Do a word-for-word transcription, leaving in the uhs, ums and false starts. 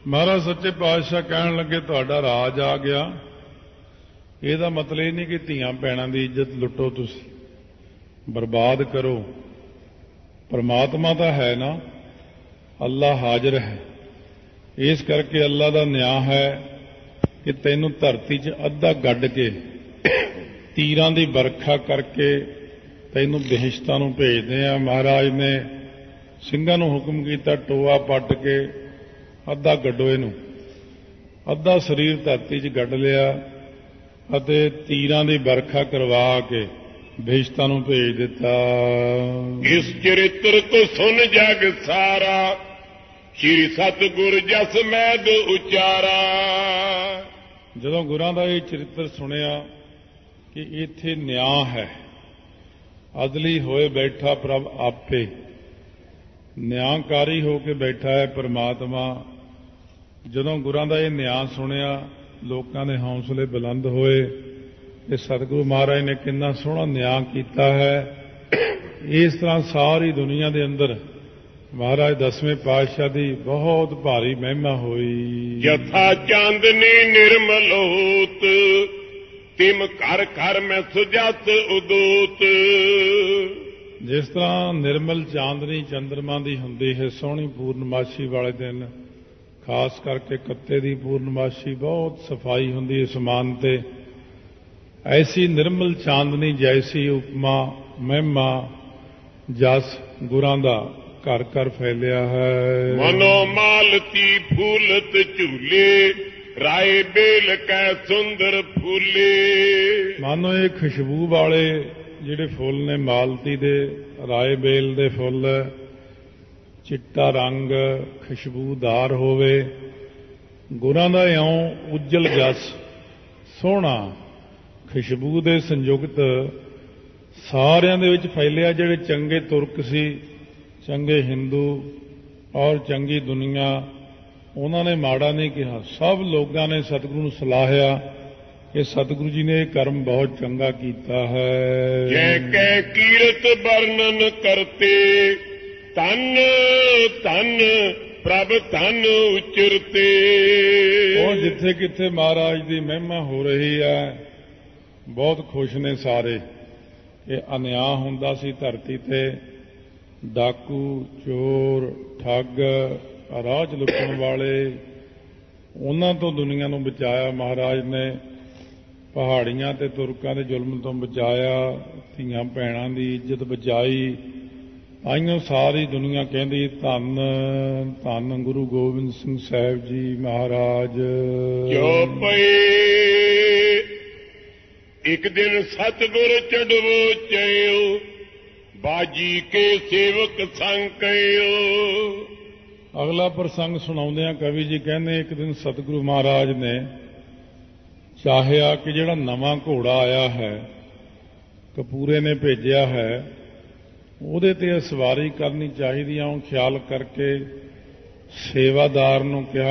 ਮਹਾਰਾਜ ਸੱਚੇ ਪਾਤਸ਼ਾਹ ਕਹਿਣ ਲੱਗੇ ਤੁਹਾਡਾ ਰਾਜ ਆ ਗਿਆ। ਇਹਦਾ ਮਤਲਬ ਇਹ ਨਹੀਂ ਕਿ ਧੀਆਂ ਭੈਣਾਂ ਦੀ ਇੱਜ਼ਤ ਲੁੱਟੋ, ਤੁਸੀਂ ਬਰਬਾਦ ਕਰੋ। ਪਰਮਾਤਮਾ ਤਾਂ ਹੈ ਨਾ, ਅੱਲਾ ਹਾਜ਼ਰ ਹੈ। ਇਸ ਕਰਕੇ ਅੱਲਾ ਦਾ ਨਿਆਂ ਹੈ ਕਿ ਤੈਨੂੰ ਧਰਤੀ 'ਚ ਅੱਧਾ ਗੱਡ ਕੇ ਤੀਰਾਂ ਦੀ ਵਰਖਾ ਕਰਕੇ ਤੈਨੂੰ ਬਿਹਸ਼ਤਾਂ ਨੂੰ ਭੇਜਦੇ ਆ। ਮਹਾਰਾਜ ਨੇ ਸਿੰਘਾਂ ਨੂੰ ਹੁਕਮ ਕੀਤਾ ਟੋਆ ਪੱਟ ਕੇ ਅੱਧਾ ਗੱਡੋ ਇਹਨੂੰ, ਅੱਧਾ ਸਰੀਰ ਧਰਤੀ 'ਚ ਗੱਡ ਲਿਆ ਅਤੇ ਤੀਰਾਂ ਦੀ ਵਰਖਾ ਕਰਵਾ ਕੇ ਬਿਹਸ਼ਤਾਂ ਨੂੰ ਭੇਜ ਦਿੱਤਾ। ਇਸ ਚਰਿੱਤਰ ਕੋ ਸੁਣ ਜਗ ਸਾਰਾ, ਸ਼੍ਰੀ ਸਤਿਗੁਰ ਜਸ ਮੈਦ ਉਚਾਰਾ। ਜਦੋਂ ਗੁਰਾਂ ਦਾ ਇਹ ਚਰਿੱਤਰ ਸੁਣਿਆ ਕਿ ਇੱਥੇ ਨਿਆਂ ਹੈ, ਅਦਲੀ ਹੋਏ ਬੈਠਾ ਪ੍ਰਭ ਆਪੇ, ਨਿਆਂਕਾਰੀ ਹੋ ਕੇ ਬੈਠਾ ਹੈ ਪਰਮਾਤਮਾ। ਜਦੋਂ ਗੁਰਾਂ ਦਾ ਇਹ ਨਿਆਂ ਸੁਣਿਆ ਲੋਕਾਂ ਦੇ ਹੌਸਲੇ ਬੁਲੰਦ ਹੋਏ ਕਿ ਸਤਿਗੁਰੂ ਮਹਾਰਾਜ ਨੇ ਕਿੰਨਾ ਸੋਹਣਾ ਨਿਆਂ ਕੀਤਾ ਹੈ। ਇਸ ਤਰ੍ਹਾਂ ਸਾਰੀ ਦੁਨੀਆ ਦੇ ਅੰਦਰ ਮਹਾਰਾਜ ਦਸਵੇਂ ਪਾਤਸ਼ਾਹ ਦੀ ਬਹੁਤ ਭਾਰੀ ਮਹਿਮਾ ਹੋਈ। ਜਥਾ ਚਾਂਦਨੀ ਨਿਰਮਲ ਹੋਤ, ਤਿਮ ਘਰ ਘਰ ਮੈਂ ਸੁਜਤ ਉਦੋਤ। ਜਿਸ ਤਰ੍ਹਾਂ ਨਿਰਮਲ ਚਾਂਦਨੀ ਚੰਦਰਮਾ ਦੀ ਹੁੰਦੀ ਹੈ ਸੋਹਣੀ ਪੂਰਨਮਾਸ਼ੀ ਵਾਲੇ ਦਿਨ, ਖਾਸ ਕਰਕੇ ਕੱਤੇ ਦੀ ਪੂਰਨਮਾਸ਼ੀ ਬਹੁਤ ਸਫਾਈ ਹੁੰਦੀ ਅਸਮਾਨ ਤੇ, ਐਸੀ ਨਿਰਮਲ ਚਾਂਦਨੀ ਜੈਸੀ ਉਪਮਾ ਮਹਿਮਾ ਜਸ ਗੁਰਾਂ ਦਾ ਘਰ ਘਰ ਫੈਲਿਆ ਹੈ। ਮਨੋ ਮਾਲਤੀ ਫੂਲਤ ਝੂਲੇ, ਰਾਏ ਬੇਲ ਕੈ ਸੁੰਦਰ ਫੂਲੇ। ਮਾਨੋ ਇਹ ਖੁਸ਼ਬੂ ਵਾਲੇ ਜਿਹੜੇ ਫੁੱਲ ਨੇ ਮਾਲਤੀ ਦੇ, ਰਾਏ ਬੇਲ ਦੇ ਫੁੱਲ, ਚਿੱਟਾ ਰੰਗ ਖੁਸ਼ਬੂਦਾਰ ਹੋਵੇ। ਗੁਰਾਂ ਦਾ ਇਉਂ ਉੱਜਲ ਜਸ ਸੋਹਣਾ ਖੁਸ਼ਬੂ ਦੇ ਸੰਯੁਕਤ ਸਾਰਿਆਂ ਦੇ ਵਿੱਚ ਫੈਲਿਆ। ਜਿਹੜੇ ਚੰਗੇ ਤੁਰਕ ਸੀ, ਚੰਗੇ ਹਿੰਦੂ ਔਰ ਚੰਗੀ ਦੁਨੀਆ, ਉਹਨਾਂ ਨੇ ਮਾੜਾ ਨਹੀਂ ਕਿਹਾ। ਸਭ ਲੋਕਾਂ ਨੇ ਸਤਿਗੁਰੂ ਨੂੰ ਸਲਾਹਿਆ ਕਿ ਸਤਿਗੁਰੂ ਜੀ ਨੇ ਇਹ ਕਰਮ ਬਹੁਤ ਚੰਗਾ ਕੀਤਾ ਹੈ। ਜੈ ਕੈ ਕੀਰਤ ਵਰਣਨ ਕਰਤੇ, ਧਨ ਧਨ ਪ੍ਰਭ ਧਨ ਉਚਰਤੇ। ਉਹ ਜਿੱਥੇ ਕਿੱਥੇ ਮਹਾਰਾਜ ਦੀ ਮਹਿਮਾ ਹੋ ਰਹੀ ਹੈ ਬਹੁਤ ਖੁਸ਼ ਨੇ ਸਾਰੇ। ਇਹ ਅਨਿਆਂ ਹੁੰਦਾ ਸੀ ਧਰਤੀ ਤੇ, ਡਾਕੂ ਚੋਰ ਠੱਗ ਰਾਜ ਲੁੱਟਣ ਵਾਲੇ, ਉਹਨਾਂ ਤੋਂ ਦੁਨੀਆ ਨੂੰ ਬਚਾਇਆ ਮਹਾਰਾਜ ਨੇ। ਪਹਾੜੀਆਂ ਤੇ ਤੁਰਕਾਂ ਦੇ ਜ਼ੁਲਮ ਤੋਂ ਬਚਾਇਆ, ਧੀਆਂ ਭੈਣਾਂ ਦੀ ਇੱਜ਼ਤ ਬਚਾਈ। ਆਈਓ ਸਾਰੀ ਦੁਨੀਆ ਕਹਿੰਦੀ ਧੰਨ ਧੰਨ ਗੁਰੂ ਗੋਬਿੰਦ ਸਿੰਘ ਸਾਹਿਬ ਜੀ ਮਹਾਰਾਜ। ਜੋ ਪਏ ਇੱਕ ਦਿਨ ਸਤਿਗੁਰ ਚੜਵੋ ਚਿਓ, ਬਾਜੀ ਕੇ ਸੇਵਕ ਸੰਗ ਕਇਓ। ਅਗਲਾ ਪ੍ਰਸੰਗ ਸੁਣਾਉਂਦੇ ਆ ਕਵੀ ਜੀ ਕਹਿੰਦੇ ਇੱਕ ਦਿਨ ਸਤਿਗੁਰੂ ਮਹਾਰਾਜ ਨੇ ਚਾਹਿਆ ਕਿ ਜਿਹੜਾ ਨਵਾਂ ਘੋੜਾ ਆਇਆ ਹੈ, ਕਪੂਰੇ ਨੇ ਭੇਜਿਆ ਹੈ, ਉਹਦੇ ਤੇ ਸਵਾਰੀ ਕਰਨੀ ਚਾਹੀਦੀ ਆ। ਉਹ ਖਿਆਲ ਕਰਕੇ ਸੇਵਾਦਾਰ ਨੂੰ ਕਿਹਾ